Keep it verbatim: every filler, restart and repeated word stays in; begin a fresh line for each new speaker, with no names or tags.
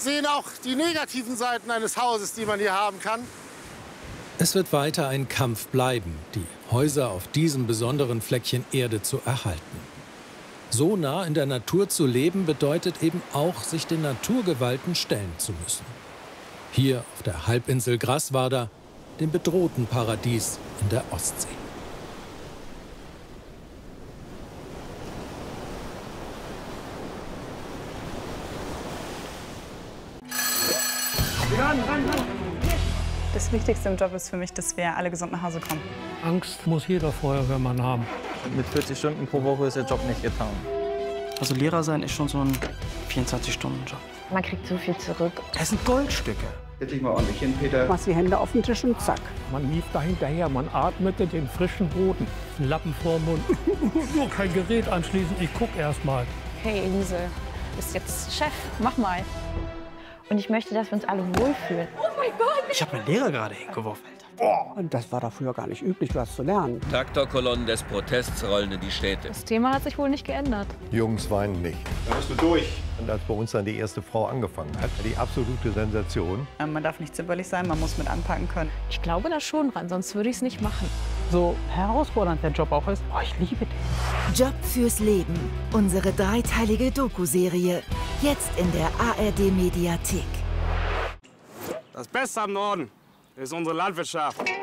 sehen auch die negativen Seiten eines Hauses, die man hier haben kann.
Es wird weiter ein Kampf bleiben, die Häuser auf diesem besonderen Fleckchen Erde zu erhalten. So nah in der Natur zu leben, bedeutet eben auch, sich den Naturgewalten stellen zu müssen. Hier auf der Halbinsel Graswarda, dem bedrohten Paradies in der Ostsee.
Das Wichtigste im Job ist für mich, dass wir alle gesund nach Hause kommen.
Angst muss jeder Feuerwehrmann haben.
Mit vierzig Stunden pro Woche ist der Job nicht getan.
Also Lehrer sein ist schon so ein vierundzwanzig-Stunden-Job.
Man kriegt so viel zurück.
Es sind Goldstücke.
Setz dich mal ordentlich hin, Peter.
Machst die Hände auf den Tisch und zack.
Man lief da hinterher, man atmete den frischen Boden. Ein Lappen vorm Mund. Nur kein Gerät anschließen, ich guck erst mal.
Hey Elise, du bist jetzt Chef, mach mal. Und ich möchte, dass wir uns alle wohlfühlen.
Oh mein Gott! Ich habe meinen Lehrer gerade hingeworfen.
Und das war da früher gar nicht üblich, was zu lernen.
Traktorkolonnen des Protests rollen in die Städte.
Das Thema hat sich wohl nicht geändert.
Jungs weinen nicht.
Da bist du durch.
Und als bei uns dann die erste Frau angefangen hat, die absolute Sensation.
Man darf nicht zimperlich sein, man muss mit anpacken können.
Ich glaube da schon dran, sonst würde ich es nicht machen.
So herausfordernd der Job auch ist, oh, ich liebe den.
Job fürs Leben. Unsere dreiteilige Doku-Serie. Jetzt in der A R D-Mediathek.
Das Beste am Norden ist unsere Landwirtschaft.